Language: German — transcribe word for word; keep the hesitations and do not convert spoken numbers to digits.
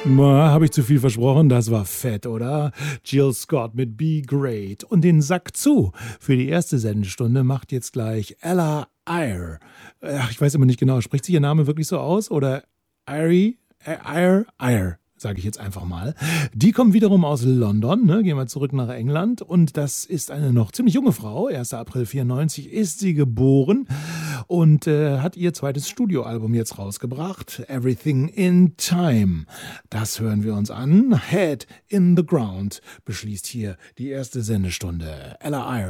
Habe ich zu viel versprochen? Das war fett, oder? Jill Scott mit Be Great. Und den Sack zu für die erste Sendestunde macht jetzt gleich Ella Eyre. Ach, ich weiß immer nicht genau, spricht sich ihr Name wirklich so aus? Oder Eyre? Eyre? Eyre, sage ich jetzt einfach mal. Die kommt wiederum aus London, ne? Gehen wir zurück nach England. Und das ist eine noch ziemlich junge Frau. erster April vierundneunzig ist sie geboren und äh, hat ihr zweites Studioalbum jetzt rausgebracht. Everything in Time. Das hören wir uns an. Head in the Ground beschließt hier die erste Sendestunde. Ella Eyre.